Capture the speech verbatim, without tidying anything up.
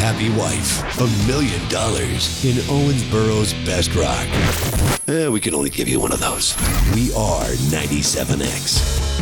happy wife, a million dollars in Owensboro's best rock. Eh, we can only give you one of those. We are ninety-seven X.